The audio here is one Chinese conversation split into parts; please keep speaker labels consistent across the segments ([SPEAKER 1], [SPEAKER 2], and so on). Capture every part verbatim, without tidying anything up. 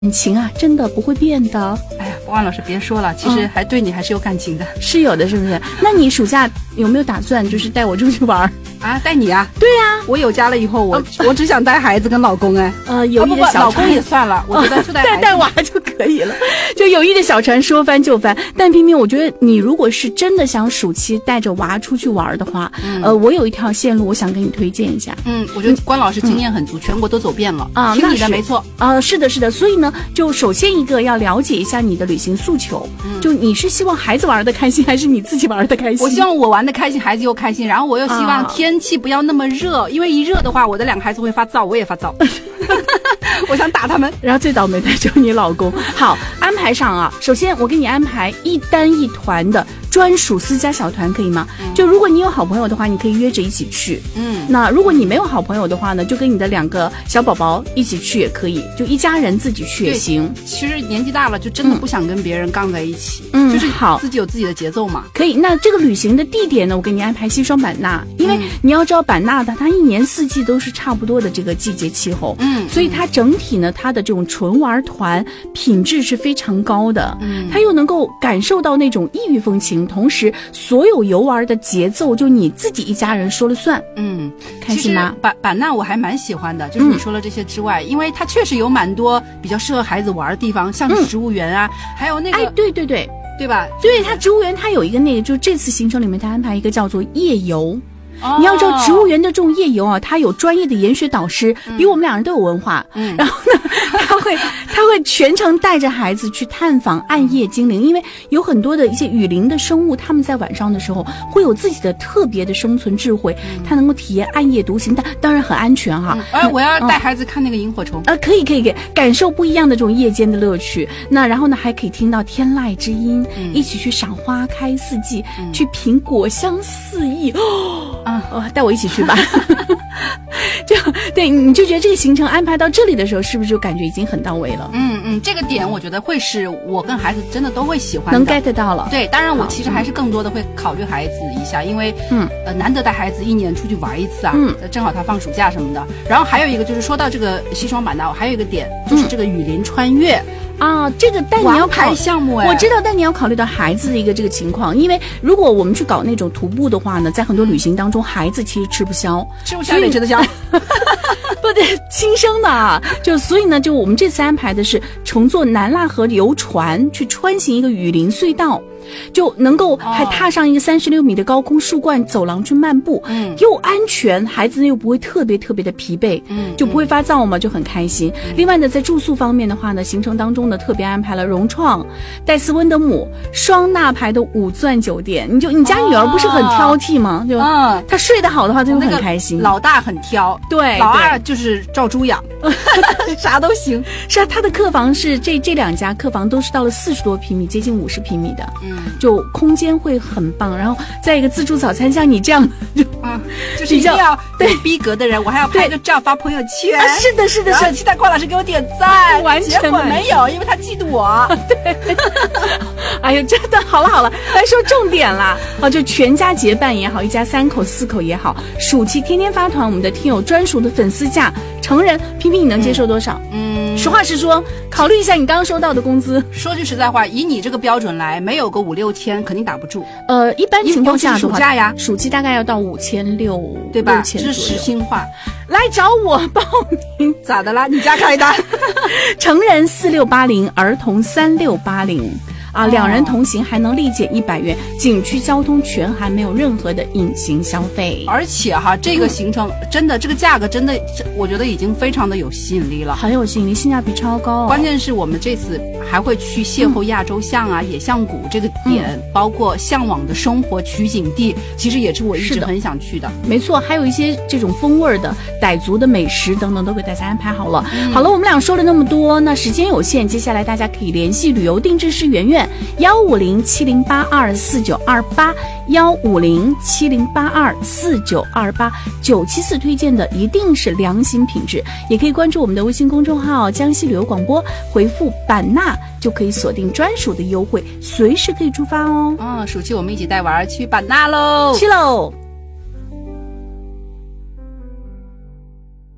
[SPEAKER 1] 感情啊，真的不会变的。
[SPEAKER 2] 哎呀，波安老师别说了，其实还对你还是有感情的，
[SPEAKER 1] 嗯、是有的，是不是？那你暑假有没有打算就是带我出去玩
[SPEAKER 2] 啊？带你啊？
[SPEAKER 1] 对呀、啊，
[SPEAKER 2] 我有家了以后，我、啊、我只想带孩子跟老公哎。
[SPEAKER 1] 呃，有意的小船、
[SPEAKER 2] 啊、不不老公也算了，我觉得就带
[SPEAKER 1] 带带娃就可以了。就有意的小船说翻就翻，但偏偏我觉得你如果是真的想暑期带着娃出去玩的话，嗯、呃，我有一条线路，我想跟你推荐一下。
[SPEAKER 2] 嗯，我觉得关老师经验很足，嗯、全国都走遍了啊。听你的没错
[SPEAKER 1] 啊、呃，是的，是的。所以呢，就首先一个要了解一下你的旅行诉求，嗯、就你是希望孩子玩的开心，还是你自己玩的开心？
[SPEAKER 2] 我希望我玩的开心，孩子又开心，然后我又希望天气不要那么热，啊、因为一热的话，我的两个孩子会发燥，我也发燥。我想打他们。
[SPEAKER 1] 然后最倒霉的就是你老公。好，安排上啊，首先我给你安排一单一团的专属私家小团，可以吗？嗯、就如果你有好朋友的话，你可以约着一起去。嗯，那如果你没有好朋友的话呢，就跟你的两个小宝宝一起去也可以，就一家人自己去也行。
[SPEAKER 2] 其实年纪大了，就真的不想跟别人杠在一起。
[SPEAKER 1] 嗯，
[SPEAKER 2] 就是
[SPEAKER 1] 好，
[SPEAKER 2] 自己有自己的节奏嘛。
[SPEAKER 1] 可以。那这个旅行的地点呢，我给你安排西双版纳，因为你要知道版纳的它一年四季都是差不多的这个季节气候。嗯，所以它整体呢，它的这种纯玩团品质是非常高的。嗯，它又能够感受到那种异域风情，同时所有游玩的节奏就你自己一家人说了算。
[SPEAKER 2] 嗯，
[SPEAKER 1] 开心吗？
[SPEAKER 2] 版版纳我还蛮喜欢的，就是你说了这些之外，嗯、因为它确实有蛮多比较适合孩子玩的地方，像是植物园啊，嗯、还有那个，
[SPEAKER 1] 哎，对对对，
[SPEAKER 2] 对吧？
[SPEAKER 1] 对，它植物园它有一个那个，就这次行程里面它安排一个叫做夜游。你要知道植物园的这种夜游啊，它有专业的研学导师，嗯、比我们两人都有文化。嗯，然后呢，他会他会全程带着孩子去探访暗夜精灵，因为有很多的一些雨林的生物，他们在晚上的时候会有自己的特别的生存智慧，嗯、他能够体验暗夜独行，但当然很安全哈。
[SPEAKER 2] 哎、嗯，我要带孩子看那个萤火虫。
[SPEAKER 1] 啊、嗯，可以可以可以，感受不一样的这种夜间的乐趣。那然后呢，还可以听到天籁之音，嗯、一起去赏花开四季，嗯、去品果香四溢。哦。啊、哦，带我一起去吧。就对，你就觉得这个行程安排到这里的时候，是不是就感觉已经很到位了？
[SPEAKER 2] 嗯嗯，这个点我觉得会是我跟孩子真的都会喜欢的，
[SPEAKER 1] 能 get 到了。
[SPEAKER 2] 对，当然我其实还是更多的会考虑孩子一下，因为嗯呃难得带孩子一年出去玩一次啊，嗯，正好他放暑假什么的。然后还有一个就是说到这个西双版纳，还有一个点就是这个雨林穿越。嗯
[SPEAKER 1] 啊，这个但你要考
[SPEAKER 2] 项目哎，
[SPEAKER 1] 我知道，但你要考虑到孩子的一个这个情况，因为如果我们去搞那种徒步的话呢，在很多旅行当中，孩子其实吃不消，
[SPEAKER 2] 吃不消也吃得消，
[SPEAKER 1] 不对，亲生的啊，就所以呢，就我们这次安排的是乘坐南腊河游船去穿行一个雨林隧道。就能够还踏上一个三十六米的高空树冠走廊去漫步，嗯，又安全，孩子又不会特别特别的疲惫，嗯，就不会发燥嘛，就很开心。嗯、另外呢，在住宿方面的话呢，行程当中呢特别安排了融创、戴斯温德姆双纳牌的五钻酒店。你就你家女儿不是很挑剔吗？就嗯，她睡得好的话，她就很开心。
[SPEAKER 2] 那个、老大很挑，
[SPEAKER 1] 对，
[SPEAKER 2] 老二就是照猪养，啥都行。
[SPEAKER 1] 是啊，她的客房是这这两家客房都是到了四十多平米，接近五十平米的。嗯。就空间会很棒，然后在一个自助早餐，像你这样就
[SPEAKER 2] 啊，就是一定要对逼格的人，我还要拍个照发朋友圈。
[SPEAKER 1] 啊、是的，是的，是的，
[SPEAKER 2] 期待邝老师给我点赞，
[SPEAKER 1] 完全
[SPEAKER 2] 结果没有，因为他嫉妒我。
[SPEAKER 1] 对，哎呦，真的好了好了，来说重点啦。啊，就全家结伴也好，一家三口四口也好，暑期天天发团，我们的听友专属的粉丝价，成人平平你能接受多少？嗯，实话实说，考虑一下你刚刚收到的工资。
[SPEAKER 2] 说句实在话，以你这个标准来，没有个五六千肯定打不住。
[SPEAKER 1] 呃，一般情况下的话，
[SPEAKER 2] 暑假呀，
[SPEAKER 1] 暑期大概要到五千六，
[SPEAKER 2] 对吧？
[SPEAKER 1] 这
[SPEAKER 2] 是实心话。
[SPEAKER 1] 来找我报名，
[SPEAKER 2] 咋的啦？你家开单？
[SPEAKER 1] 成人四六八零，儿童三六八零。啊，两人同行还能立减一百元，景区交通全含，没有任何的隐形消费。
[SPEAKER 2] 而且哈，这个行程、嗯、真的，这个价格真的，我觉得已经非常的有吸引力了，
[SPEAKER 1] 很有吸引力，性价比超高、哦。
[SPEAKER 2] 关键是我们这次还会去邂逅亚洲象啊、嗯、野象谷这个点、嗯，包括向往的生活取景地，其实也是我一直很想去的。
[SPEAKER 1] 没错，还有一些这种风味的傣族的美食等等，都给大家安排好了。嗯、好了，我们俩说了那么多，那时间有限，接下来大家可以联系旅游定制师圆圆。幺五零七零八二四九二八，幺五零七零八二四九二八，九七四推荐的一定是良心品质，也可以关注我们的微信公众号江西旅游广播，回复版纳就可以锁定专属的优惠，随时可以出发哦。
[SPEAKER 2] 嗯，暑期我们一起带娃儿去版纳喽，
[SPEAKER 1] 去喽。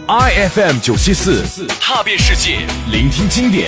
[SPEAKER 3] I F M 九七四，踏遍世界，聆听经典。